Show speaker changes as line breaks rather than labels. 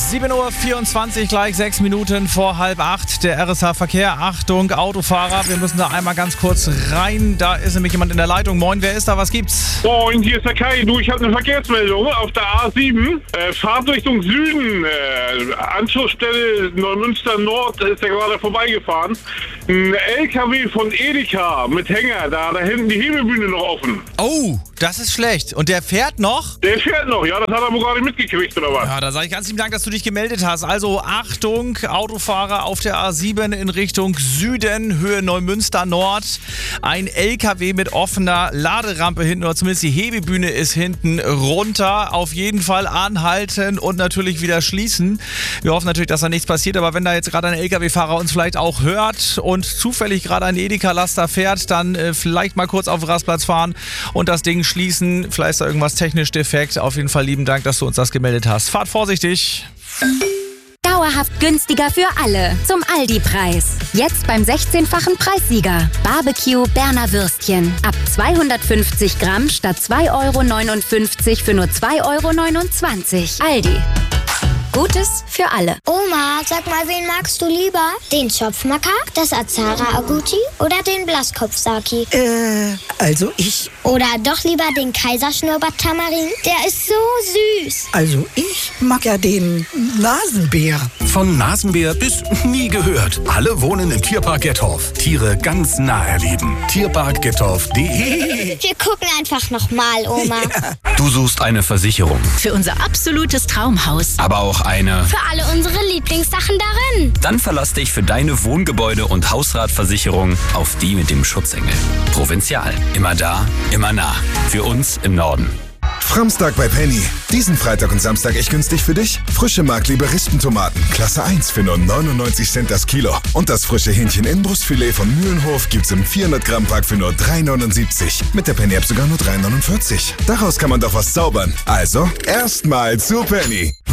7:24 Uhr, gleich 6 Minuten vor 7:30. Der RSH Verkehr. Achtung, Autofahrer, wir müssen da einmal ganz kurz rein. Da ist nämlich jemand in der Leitung. Moin, wer ist da? Was gibt's?
Moin, hier ist der Kai. Du, ich habe eine Verkehrsmeldung auf der A7. Fahrtrichtung Süden. Anschlussstelle Neumünster Nord ist ja gerade vorbeigefahren. Ein LKW von Edeka mit Hänger. Da hinten die Hebebühne noch offen.
Oh, das ist schlecht. Und der fährt noch?
Der fährt noch, ja. Das hat er wohl gerade mitgekriegt, oder was?
Ja, da sage ich ganz lieben Dank, dass du dich gemeldet hast. Also Achtung, Autofahrer auf der A7 in Richtung Süden, Höhe Neumünster Nord. Ein LKW mit offener Laderampe hinten, oder zumindest die Hebebühne ist hinten runter. Auf jeden Fall anhalten und natürlich wieder schließen. Wir hoffen natürlich, dass da nichts passiert, aber wenn da jetzt gerade ein LKW-Fahrer uns vielleicht auch hört und zufällig gerade ein Edeka-Laster fährt, dann vielleicht mal kurz auf den Rastplatz fahren und das Ding schließen. Vielleicht ist da irgendwas technisch defekt. Auf jeden Fall lieben Dank, dass du uns das gemeldet hast. Fahrt vorsichtig.
Dauerhaft günstiger für alle. Zum Aldi-Preis. Jetzt beim 16-fachen Preissieger. Barbecue Berner Würstchen. Ab 250 Gramm statt 2,59 € für nur 2,29 € Aldi. Gutes für alle.
Oma, sag mal, wen magst du lieber? Den Zopfmakak, das Azara Aguchi oder den Blaskopf-Saki?
Also ich.
Oder doch lieber den Kaiserschnurrbart-Tamarin? Der ist so süß.
Also ich mag ja den Nasenbär.
Von Nasenbär bis nie gehört. Alle wohnen im Tierpark Gettorf. Tiere ganz nah erleben. Tierparkgettorf.de.
Wir gucken einfach nochmal, Oma.
Ja.
Du suchst eine Versicherung.
Für unser absolutes Traumhaus.
Aber auch eine.
Für alle unsere Lieblingssachen darin.
Dann verlass dich für deine Wohngebäude- und Hausratversicherung auf die mit dem Schutzengel. Provinzial. Immer da, immer nah. Für uns im Norden.
Framstag bei Penny. Diesen Freitag und Samstag echt günstig für dich? Frische Mark-Liberistentomaten, Klasse 1 für nur 99 Cent das Kilo. Und das frische Hähnchen-Innenbrustfilet von Mühlenhof gibt's im 400-Gramm-Pack für nur 3,79. Mit der Penny-App sogar nur 3,49. Daraus kann man doch was zaubern. Also, erstmal zu Penny.